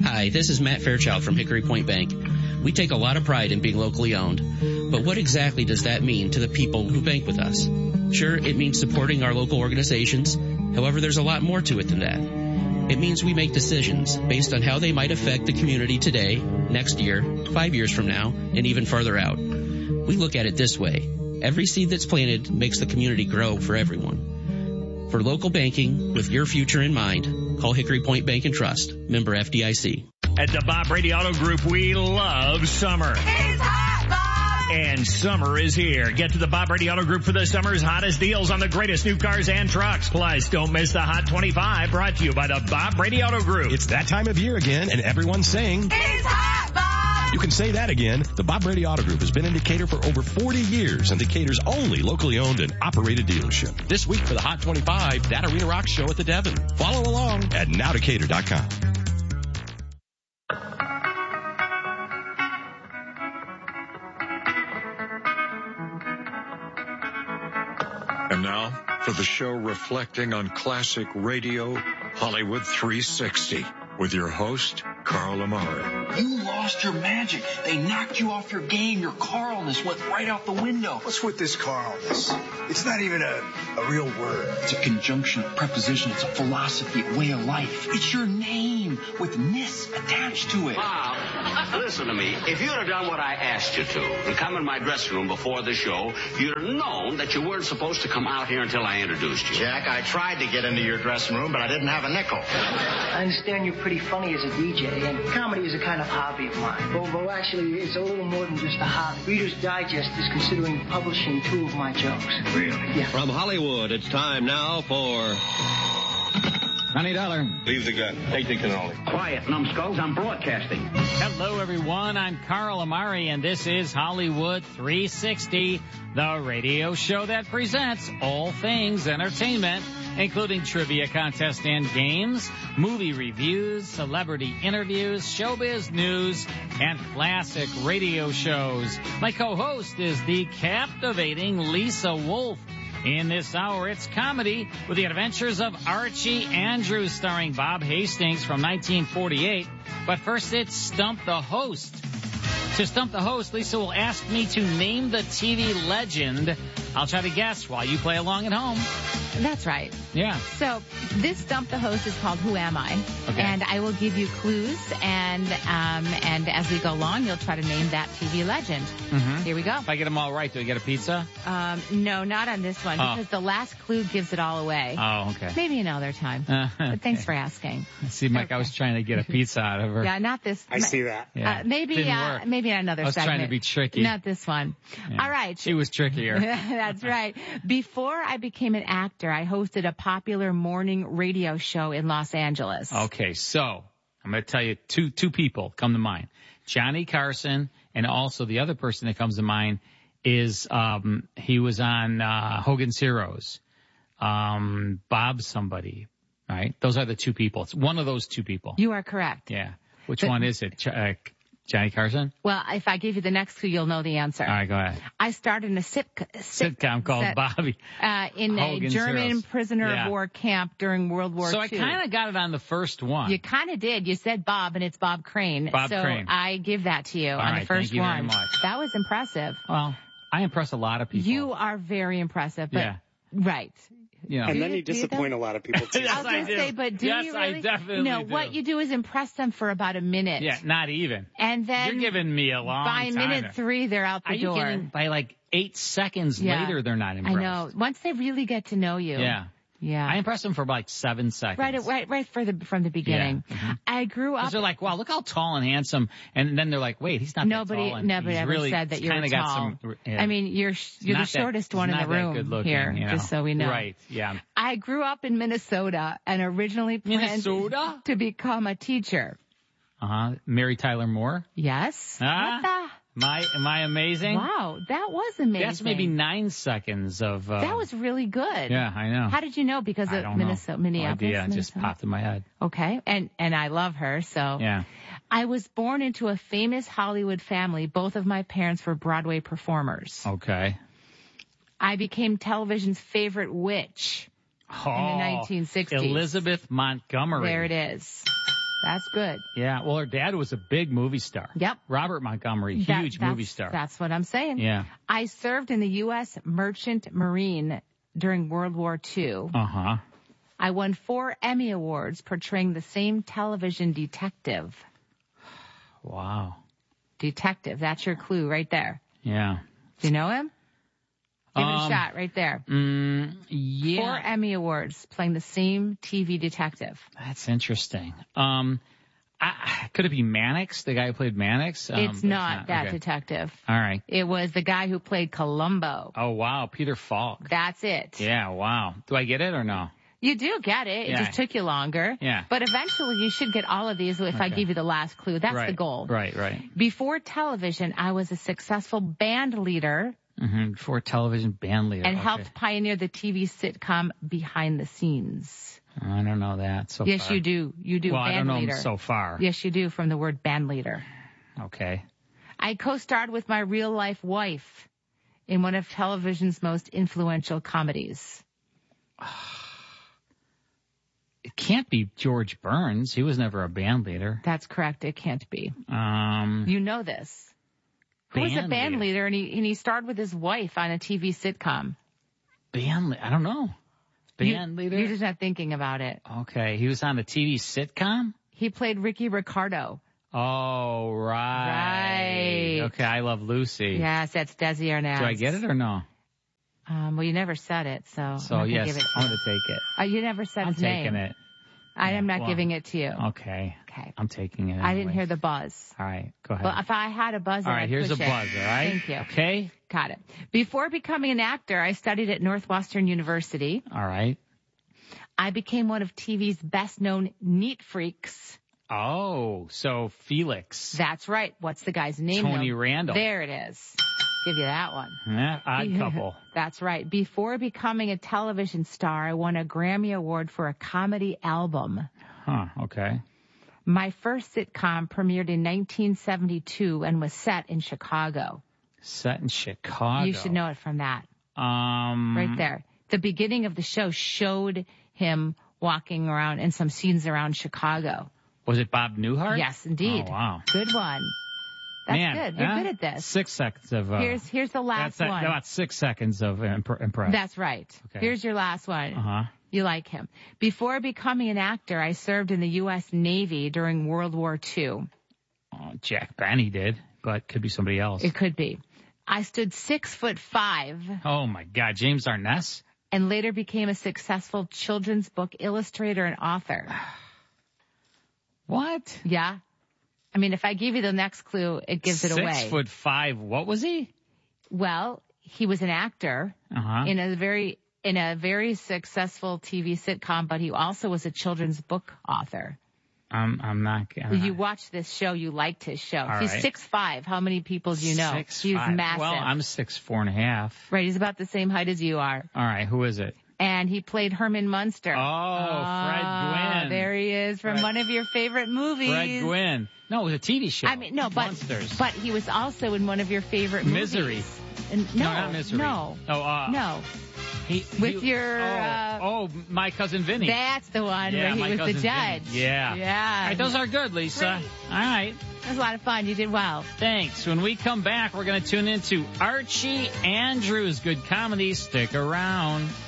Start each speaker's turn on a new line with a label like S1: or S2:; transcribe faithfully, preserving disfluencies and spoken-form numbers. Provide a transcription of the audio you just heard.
S1: Hi, this is Matt Fairchild from Hickory Point Bank. We take a lot of pride in being locally owned, but what exactly does that mean to the people who bank with us? Sure, it means supporting our local organizations. However, there's a lot more to it than that. It means we make decisions based on how they might affect the community today, next year, five years from now, and even farther out. We look at it this way. Every seed that's planted makes the community grow for everyone. For local banking, with your future in mind, call Hickory Point Bank and Trust, member F D I C.
S2: At the Bob Brady Auto Group, we love summer.
S3: It's hot, Bob!
S2: And summer is here. Get to the Bob Brady Auto Group for the summer's hottest deals on the greatest new cars and trucks. Plus, don't miss the Hot twenty-five, brought to you by the Bob Brady Auto Group.
S4: It's that time of year again, and everyone's saying,
S3: It's hot, Bob!
S4: You can say that again. The Bob Brady Auto Group has been in Decatur for over forty years and Decatur's only locally owned and operated dealership. This week for the Hot twenty-five, that Arena Rock show at the Devon. Follow along at now decatur dot com.
S5: And now for the show reflecting on classic radio, Hollywood three sixty, with your host, Carl Amari.
S6: You lost your magic. They knocked you off your game. Your Carlness went right out the window.
S7: What's with this Carlness? It's not even a, a real word.
S6: It's a conjunction, a preposition. It's a philosophy, a way of life. It's your name with ness attached to it.
S8: Bob, listen to me. If you'd have done what I asked you to and come in my dressing room before the show, you'd have known that you weren't supposed to come out here until I introduced you.
S9: Jack, I tried to get into your dressing room, but I didn't have a nickel.
S10: I understand you're pretty funny as a D J, and comedy is a kind of hobby of mine. Well, well, actually, it's a little more than just a hobby. Reader's Digest is considering publishing two of my jokes.
S9: Really?
S10: Yeah.
S11: From Hollywood, it's time now for...
S12: Honey Dollar.
S13: Leave the gun. Take the cannoli.
S8: Quiet, numbskulls. I'm broadcasting.
S14: Hello, everyone. I'm Carl Amari, and this is Hollywood three sixty, the radio show that presents all things entertainment, including trivia contests and games, movie reviews, celebrity interviews, showbiz news, and classic radio shows. My co-host is the captivating Lisa Wolf. In this hour, it's comedy with the adventures of Archie Andrews, starring Bob Hastings from nineteen forty-eight. But first, it's Stump the Host. To Stump the Host, Lisa will ask me to name the T V legend. I'll try to guess while you play along at home.
S15: That's right.
S14: Yeah.
S15: So this Stump the Host is called Who Am I?
S14: Okay.
S15: And I will give you clues, and um, and as we go along, you'll try to name that T V legend.
S14: Mm-hmm.
S15: Here we go.
S14: If I get them all right, do I get a pizza?
S15: Um, no, not on this one,
S14: Oh.
S15: because the last clue gives it all away.
S14: Oh, okay.
S15: Maybe another time.
S14: Uh, okay.
S15: But thanks for asking.
S14: See, Mike, I was trying to get a pizza out of her.
S15: Yeah, not this.
S7: I see that.
S14: Yeah.
S15: Uh, maybe
S14: Didn't
S15: uh,
S14: work.
S15: maybe another
S14: I was
S15: segment.
S14: trying to be tricky.
S15: Not this one.
S14: Yeah.
S15: All right.
S14: She was trickier.
S15: That's right. Before I became an actor, I hosted a popular morning radio show in Los Angeles.
S14: Okay, so I'm going to tell you two two people come to mind. Johnny Carson, and also the other person that comes to mind is um he was on uh Hogan's Heroes. Um Bob somebody, right? Those are the two people. It's one of those two people.
S15: You are correct.
S14: Yeah. Which
S15: But-
S14: one is it? Ch- uh, Johnny Carson?
S15: Well, if I give you the next clue, you'll know the answer.
S14: All right, go ahead.
S15: I starred in a sit- sit-
S14: Sitcom called
S15: set,
S14: Bobby.
S15: Uh, in
S14: Hogan's
S15: a German
S14: Heroes.
S15: prisoner
S14: Yeah.
S15: of war camp during World War
S14: So
S15: Two.
S14: I kind of got it on the first one.
S15: You kind of did. You said Bob, and it's Bob Crane.
S14: Bob
S15: so
S14: Crane.
S15: I give that to you
S14: All
S15: on
S14: right,
S15: the first
S14: thank you very
S15: one.
S14: much.
S15: That was impressive.
S14: Well, I impress a lot of people.
S15: You are very impressive. But,
S14: Yeah.
S15: Right.
S14: You know.
S7: And then
S15: Do
S7: you
S15: do
S7: disappoint
S15: though?
S7: a lot of people, too.
S14: Yes,
S15: I was
S14: I
S15: going to
S14: do.
S15: say, but do
S14: Yes,
S15: you
S14: I
S15: really?
S14: definitely
S15: no,
S14: do.
S15: what you do is impress them for about a minute.
S14: Yeah, not even.
S15: And then
S14: You're giving me a long
S15: by
S14: time.
S15: minute three, they're out the
S14: Are you
S15: door.
S14: kidding? By like eight seconds
S15: Yeah.
S14: later, they're not impressed.
S15: I know. Once they really get to know you.
S14: Yeah.
S15: Yeah.
S14: I impressed them for like seven seconds.
S15: Right, right, right for the, from the beginning.
S14: Yeah. Mm-hmm.
S15: I grew up.
S14: Because they're like, wow, look how tall and handsome. And then they're like, wait, he's not
S15: Nobody,
S14: that tall. And
S15: nobody
S14: he's
S15: ever
S14: really
S15: said that you were
S14: kinda
S15: tall.
S14: got some, yeah.
S15: I mean, you're sh- you're the
S14: Not that-
S15: shortest one in
S14: not
S15: the
S14: that
S15: room
S14: good looking,
S15: here,
S14: you know.
S15: just so we know.
S14: Right, yeah.
S15: I grew up in Minnesota and originally planned
S14: Minnesota?
S15: to become a teacher.
S14: Uh-huh. Mary Tyler Moore?
S15: Yes.
S14: Ah,
S15: What
S14: am I, am I amazing?
S15: the? Wow, that was amazing.
S14: That's maybe nine seconds of... Uh,
S15: That was really good.
S14: Yeah, I know.
S15: How did you know? Because
S14: I
S15: of
S14: don't
S15: Minnesota,
S14: know.
S15: Minneapolis.
S14: No idea. It just
S15: Minnesota?
S14: popped in my head.
S15: Okay, and and I love her. So
S14: Yeah.
S15: I was born into a famous Hollywood family. Both of my parents were Broadway performers.
S14: Okay.
S15: I became television's favorite witch
S14: Oh,
S15: in the nineteen sixties.
S14: Elizabeth Montgomery.
S15: There it is. That's good.
S14: Yeah. Well, her dad was a big movie star.
S15: Yep.
S14: Robert Montgomery,
S15: That-
S14: huge
S15: that's-
S14: movie star.
S15: That's what I'm saying.
S14: Yeah.
S15: I served in the U S Merchant Marine during World War Two.
S14: Uh-huh.
S15: I won four Emmy Awards portraying the same television detective.
S14: Wow.
S15: Detective. That's your clue right there.
S14: Yeah.
S15: Do you know him? Give it a
S14: Um,
S15: shot right there.
S14: Mm, yeah.
S15: Four Emmy Awards playing the same T V detective.
S14: That's interesting. Um, I, could it be Mannix, the guy who played Mannix? Um,
S15: It's not that
S14: okay.
S15: detective.
S14: All right.
S15: It was the guy who played Columbo.
S14: Oh, wow. Peter Falk.
S15: That's it.
S14: Yeah, wow. Do I get it or no?
S15: You do get it. It
S14: Yeah.
S15: just took you longer.
S14: Yeah.
S15: But eventually you should get all of these if I
S14: Okay.
S15: give you the last clue. That's
S14: right.
S15: the goal.
S14: Right, right.
S15: Before television, I was a successful band leader
S14: Mm-hmm. Before television band leader.
S15: and
S14: okay.
S15: helped pioneer the T V sitcom Behind the Scenes.
S14: I don't know that so
S15: yes,
S14: far.
S15: you do. You do.
S14: Well,
S15: band
S14: I don't know
S15: leader.
S14: him so far.
S15: Yes, you do from the word band leader.
S14: Okay.
S15: I co-starred with my real life wife in one of television's most influential comedies.
S14: It can't be George Burns. He was never a band leader.
S15: That's correct. It can't be.
S14: Um,
S15: You know this. Who was a
S14: Band
S15: band
S14: leader.
S15: leader, and he and he starred with his wife on a T V sitcom.
S14: band leader. I don't know. Band
S15: you,
S14: leader?
S15: You're just not thinking about it.
S14: Okay. He was on a T V sitcom?
S15: He played Ricky Ricardo.
S14: Oh, right.
S15: Right.
S14: Okay. I Love Lucy.
S15: Yes, that's Desi Arnaz.
S14: Do I get it or no?
S15: Um, well, you never said it, so.
S14: So,
S15: I'm not gonna
S14: yes,
S15: give it to
S14: I'm
S15: you.
S14: going to take it.
S15: Uh, you never said
S14: I'm
S15: his
S14: taking
S15: name.
S14: it.
S15: I am not
S14: Well,
S15: giving it to you.
S14: Okay.
S15: Okay.
S14: I'm taking it.
S15: I didn't
S14: anyway.
S15: hear the buzz.
S14: All right. Go ahead.
S15: Well, if I had a buzzer,
S14: all right.
S15: I'd
S14: Here's a
S15: push it.
S14: buzz. All right.
S15: Thank you.
S14: Okay.
S15: Got it. Before becoming an actor, I studied at Northwestern University.
S14: All right.
S15: I became one of T V's best known neat freaks.
S14: Oh, so Felix.
S15: That's right. What's the guy's name?
S14: Tony
S15: though?
S14: Randall.
S15: There it is. Give you that one.
S14: Yeah, odd couple.
S15: That's right. Before becoming a television star, I won a Grammy Award for a comedy album.
S14: Huh. Okay.
S15: My first sitcom premiered in nineteen seventy-two and was set in Chicago.
S14: Set in Chicago.
S15: You should know it from that.
S14: Um.
S15: Right there. The beginning of the show showed him walking around in some scenes around Chicago.
S14: Was it Bob Newhart?
S15: Yes, indeed.
S14: Oh, wow.
S15: Good one. That's
S14: Man,
S15: good. You're
S14: huh?
S15: good at this.
S14: Six seconds of. Uh,
S15: Here's here's the last
S14: that's
S15: one.
S14: about six seconds of imp- impress.
S15: That's right.
S14: Okay.
S15: Here's your last one.
S14: Uh huh.
S15: You like him. Before becoming an actor, I served in the U S Navy during World War Two.
S14: Oh, Jack Benny did, but could be somebody else.
S15: It could be. I stood six foot five
S14: Oh my God, James Arness.
S15: and later became a successful children's book illustrator and author.
S14: What?
S15: Yeah. I mean, if I give you the next clue, it gives it away.
S14: Six foot five. What was he?
S15: Well, he was an actor
S14: Uh-huh.
S15: in a very in a very successful T V sitcom, but he also was a children's book author.
S14: I'm I'm not. I'm
S15: You
S14: not-
S15: watched this show, you liked his show.
S14: All
S15: He's
S14: right.
S15: six five. How many people do you know?
S14: Six,
S15: He's
S14: five.
S15: massive.
S14: Well, I'm six four and a half.
S15: Right, he's about the same height as you are.
S14: All right, who is it?
S15: And he played Herman Munster.
S14: Oh,
S15: Ah,
S14: Fred Gwynn.
S15: There he is from
S14: Fred-
S15: one of your favorite movies.
S14: Fred Gwynn. No, it was a T V show.
S15: I mean, no, but
S14: Monsters.
S15: but he was also in one of your favorite
S14: Misery.
S15: movies. And, no,
S14: No, not Misery.
S15: No,
S14: Oh, uh,
S15: no.
S14: He,
S15: With
S14: he-
S15: your,
S14: Oh,
S15: uh,
S14: oh, My Cousin Vinny.
S15: That's the one
S14: yeah,
S15: where
S14: My
S15: he was the
S14: Cousin
S15: judge.
S14: Vinny. Yeah.
S15: Yeah.
S14: All right, those are good, Lisa.
S15: Great.
S14: All right.
S15: That was a lot of fun. You did well.
S14: Thanks. When we come back, we're going to tune into Archie Andrews. Good comedy. Stick around.